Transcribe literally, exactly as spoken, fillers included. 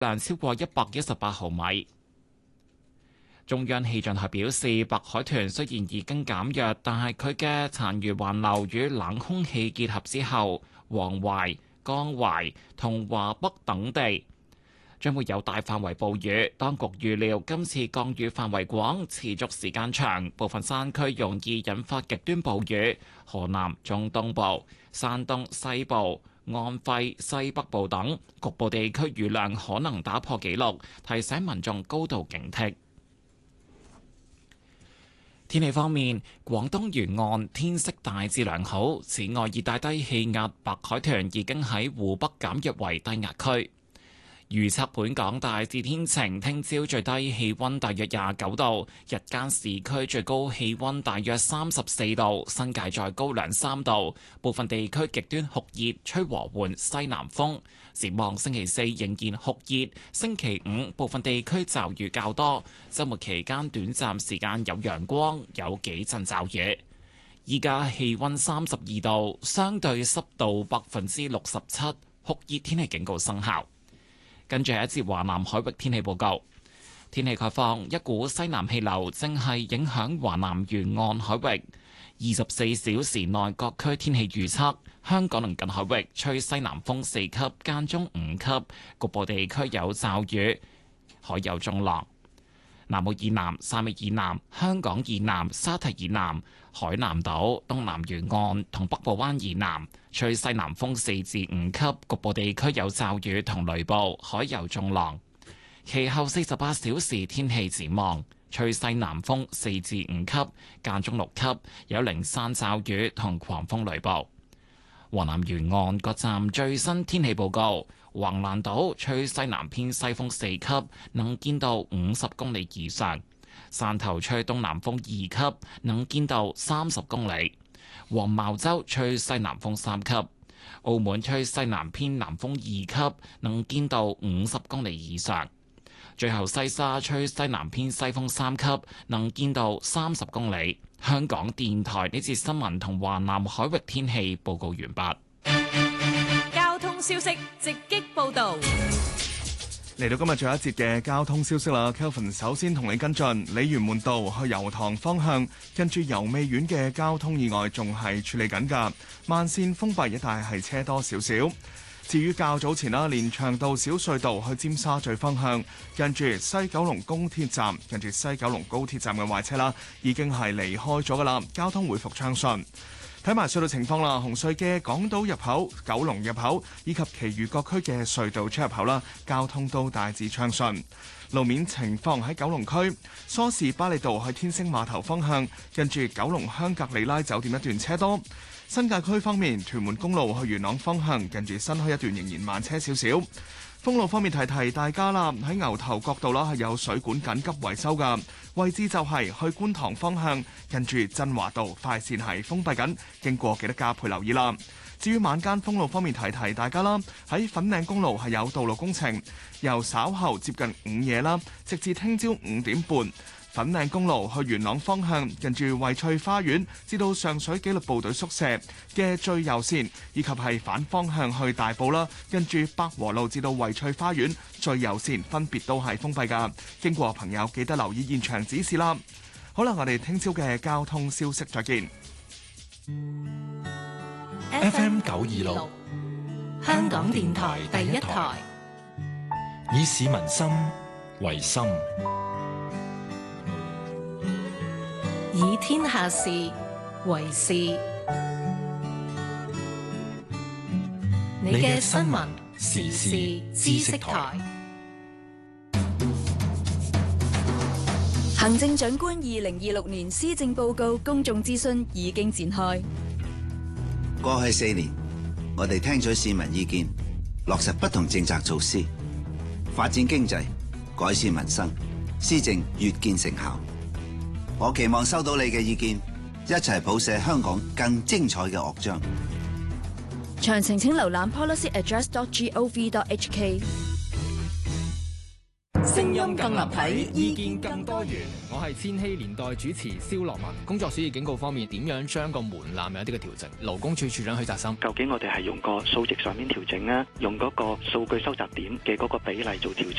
量超過一百一十八毫米。中央氣象台表示，白海豚雖然已經減弱，但係佢嘅殘餘環流與冷空氣結合之後，黃淮、江淮同華北等地將會有大範圍暴雨。當局預料今次降雨範圍廣，持續時間長，部分山區容易引發極端暴雨。河南中東部、山東西部、安徽西北部等局部地區雨量可能打破紀錄，提醒民眾高度警惕。天氣方面，廣東沿岸天色大致良好。此外，熱帶低氣壓白海豚已經喺湖北減弱為低壓區。預測本港大致天晴，聽朝最低氣溫大約廿九度，日間市區最高氣溫大約三十四度，新界再高兩三度。部分地區極端酷熱，吹和緩西南風。展望星期四仍然酷熱，星期五部分地區驟雨較多，週末期間短暫時間有陽光，有幾陣驟雨。依家氣溫三十二度，相對濕度百分之六十七，酷熱天氣警告生效。跟住係一節華南海域天氣報告。天氣概況，一股西南氣流正係影響華南沿岸海域。二十四小時內各區天氣預測：香港鄰近海域吹西南風四級，間中五級，局部地區有驟雨，海有中浪。南澳以南、汕尾以南、香港以南、沙堤以南、海南島、東南沿岸同北部灣以南吹西南風四至五級，局部地區有驟雨同雷暴，海有中浪。其後四十八小時天氣展望，吹西南風四至五級，間中六級，有零散驟雨同狂風雷暴。華南沿岸各站最新天氣報告：橫瀾島吹西南偏西風四級，能見度五十公里以上；汕頭吹東南風二級，能見度三十公里；黃茅洲吹西南風三級；澳門吹西南偏南風二級，能見度五十公里以上；最後西沙吹西南偏西風三級，能見度三十公里。香港電台呢節新聞同華南海域天氣報告完畢。 交通消息直擊報道。 嚟到今日最後一節嘅交通消息啦 ，Kelvin 首先同你跟進鯉魚門道去油塘方向，跟住油味苑嘅交通意外仲係處理緊㗎，慢線封閉一帶係車多少少。至於較早前啦，連翔道小隧道去尖沙咀方向，近住西九龍公鐵站，近住西九龍高鐵站嘅壞車啦，已經係離開咗㗎啦，交通回復暢順。睇埋隧道情況啦，紅隧嘅港島入口、九龍入口以及其餘各區嘅隧道出入口啦，交通都大致暢順。路面情況喺九龍區，梳士巴利道去天星碼頭方向，近住九龍香格里拉酒店一段車多。新界區方面，屯門公路去元朗方向，近住新墟一段仍然慢車少少。封路方面提提大家啦，喺牛頭角道啦係有水管緊急維修㗎，位置就係去觀塘方向，近住振華道快線係封閉緊，經過記得加倍留意啦。至於晚間封路方面提提大家啦，喺粉嶺公路係有道路工程，由稍後接近午夜啦，直至聽朝五點半。粉嶺公路去元朗方向，近住惠翠花園至到上水紀律部隊宿舍嘅最右線，以及係反方向去大埔啦，近住百和路至到惠翠花園最右線分別都係封閉㗎。經過朋友記得留意現場指示啦。好啦，我哋聽朝嘅交通消息再見。 F M 九二六，香港電台第一台，以市民心為心， 以天下事為事。你嘅新聞時事知識台。 行政長官二零二六年施政報告公眾諮詢已經展開。 過去四年，我哋聽取市民意見，落實不同政策措施，發展經濟，改善民生，施政越見成效。我期望收到你嘅意見，一齊譜寫香港更精彩嘅樂章。 詳情請瀏覽 policy address dot gov dot hk。 聲音更立體，意見更多元。 我係千禧年代主持蕭樂文。工作暑熱警告方面，點樣將個門檻有一啲嘅調整？勞工處處長許澤森， 究竟我哋係用個數值上面調整啊，用嗰個數據收集點嘅嗰個比例做調整？